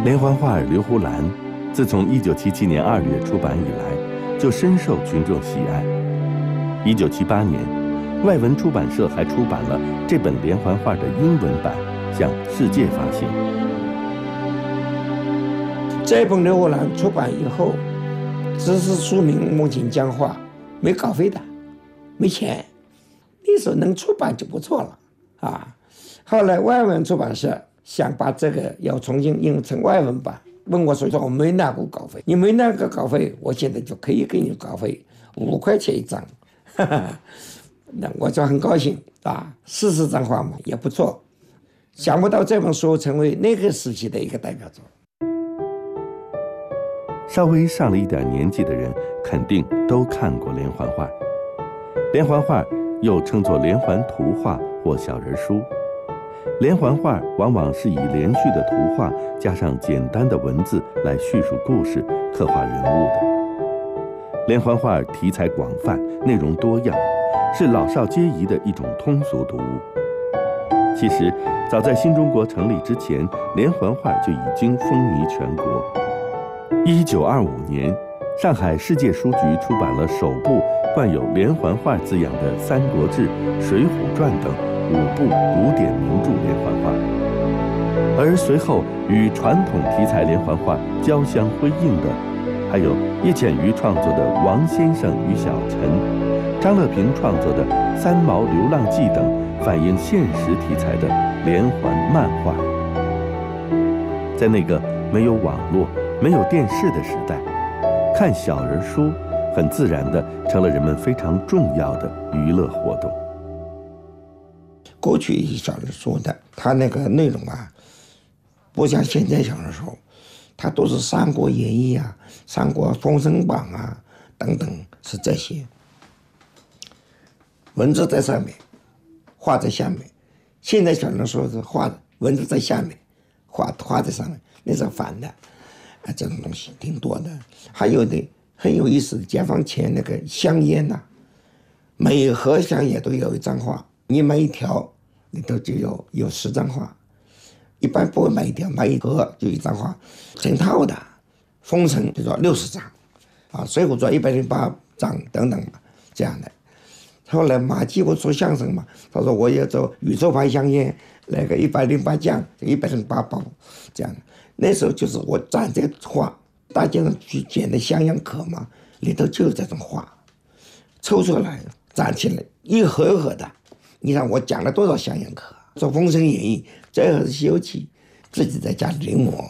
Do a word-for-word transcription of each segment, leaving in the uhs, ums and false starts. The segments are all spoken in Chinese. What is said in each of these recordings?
连环画《刘胡兰》自从一九七七年二月出版以来，就深受群众喜爱。一九七八年，外文出版社还出版了这本连环画的英文版，向世界发行。 这本《刘胡兰》出版以后，只是署名孟庆江画，没稿费的，没钱。那时候能出版就不错了啊。后来外文出版社想把这个要重新印成外文版，问我说说我没拿过稿费，你没拿个稿费，我现在就可以给你稿费，五块钱一张。哈哈，那我就很高兴啊，四十张画嘛也不错。想不到这本书成为那个时期的一个代表作。 稍微上了一点年纪的人肯定都看过连环画。连环画又称作连环图画或小人书。连环画往往是以连续的图画加上简单的文字来叙述故事、刻画人物的。连环画题材广泛，内容多样，是老少皆宜的一种通俗读物。其实，早在新中国成立之前，连环画就已经风靡全国。一九二五年，上海世界书局出版了首部冠有连环画字样的《三国志》《水浒传》等五部古典名著连环画。而随后与传统题材连环画交相辉映的，还有叶浅予创作的《王先生与小陈》，张乐平创作的《三毛流浪记》等反映现实题材的连环漫画。在那个没有网络、没有电视的时代，看小人书很自然地成了人们非常重要的娱乐活动。 过去小人书的，它那个内容啊，不像现在小人书，它都是《三国演义》啊、《三国封神榜》啊等等，是这些文字在上面，画在下面。现在小人书是画文字在下面，画画在上面，那是反的啊，这种东西挺多的。还有的很有意思，解放前那个香烟呐、啊，每盒香烟都有一张画，你买一条里头就有有十张画，一般不会买一条，买一盒就一张画，整套的。封神就说六十张，啊，水浒传一百零八张等等嘛，这样的。后来马季不说相声嘛，他说我要做宇宙牌香烟，那个一百零八将，一百零八包，这样的。那时候就是我展这个画，大街上去捡的香烟壳嘛，里头就有这种画，抽出来展起来，一盒一盒的。你看我讲了多少香烟壳？做《封神演义》，这个是《西游记》，自己在家里临摹。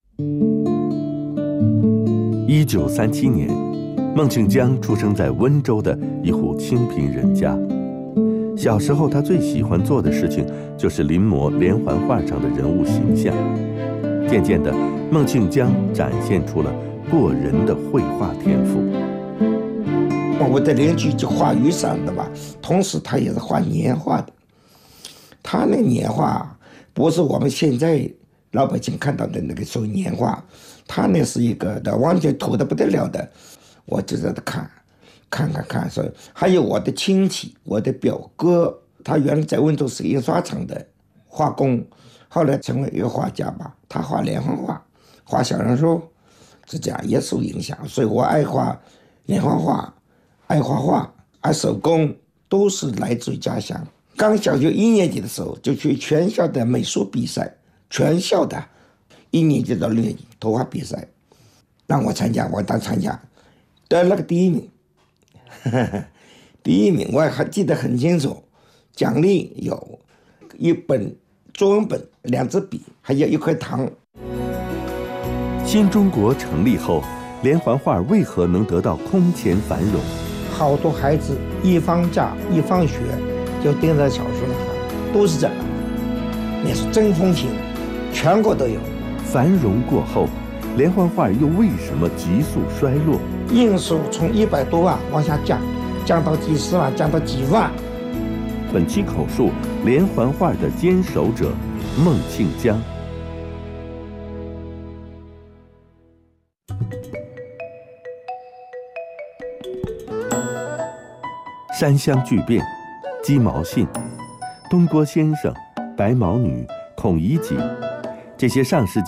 一九三七年，孟庆江出生在温州的一户清贫人家。小时候，他最喜欢做的事情就是临摹连环画上的人物形象。渐渐的，孟庆江展现出了过人的绘画天赋。 我的邻居就画雨伞的吧，同时他也是画年画的。他那年画不是我们现在老百姓看到的那个属于年画，他那是一个的完全土的不得了的。我就在这看，看看看，说还有我的亲戚，我的表哥，他原来在温州是印刷厂的画工，后来成为一个画家吧。他画连环画，画小人书，是这样也受影响。所以我爱画连环画，爱画画，爱手工，都是来自于家乡。刚小学一年级的时候，就去全校的美术比赛，全校的一年级到六年级图画比赛，让我参加，我当参加，得了个第一名。第一名我还记得很清楚，奖励有一本作文本、两支笔，还有一块糖。 新中国成立后，连环画为何能得到空前繁荣？ 好多孩子一放假一放学就盯在小说上看，都是这个，那是真风行，全国都有。 繁荣过后，连环画又为什么急速衰落？ 印数从一百多万往下降，降到几十万，降到几万。 本期口述连环画的坚守者孟庆江。山乡巨变、鸡毛信、东郭先生、白毛女、孔乙己，这些上世纪